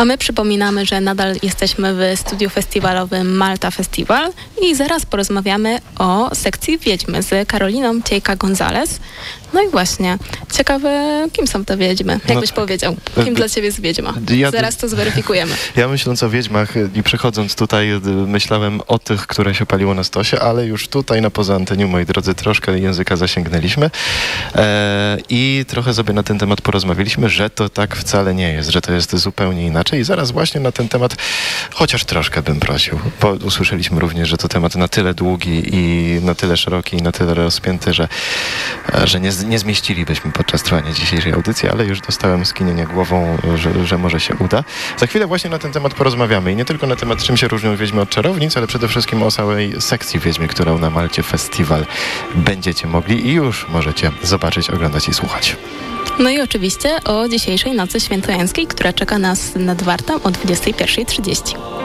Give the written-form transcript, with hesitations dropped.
A my przypominamy, że nadal jesteśmy w studiu festiwalowym Malta Festival i zaraz porozmawiamy o sekcji Wiedźmy z Karoliną Ciejka-Gonzalez. No i właśnie, ciekawe, kim są te wiedźmy? Jakbyś powiedział, kim dla ciebie jest wiedźma? Zaraz to zweryfikujemy. Ja myśląc o wiedźmach i przychodząc tutaj, myślałem o tych, które się paliło na stosie, ale już tutaj na poza anteniu, moi drodzy, troszkę języka zasięgnęliśmy i trochę sobie na ten temat porozmawialiśmy, że to tak wcale nie jest, że to jest zupełnie inaczej i zaraz właśnie na ten temat, chociaż troszkę bym prosił, bo usłyszeliśmy również, że to temat na tyle długi i na tyle szeroki i na tyle rozpięty, że nie zmieścilibyśmy podczas trwania dzisiejszej audycji, ale już dostałem skinienie głową, że może się uda. Za chwilę właśnie na ten temat porozmawiamy i nie tylko na temat, czym się różnią wiedźmy od czarownic, ale przede wszystkim o całej sekcji wiedźmy, którą na Malcie Festiwal będziecie mogli i już możecie zobaczyć, oglądać i słuchać. No i oczywiście o dzisiejszej Nocy Świętojańskiej, która czeka nas nad Wartą o 21:30.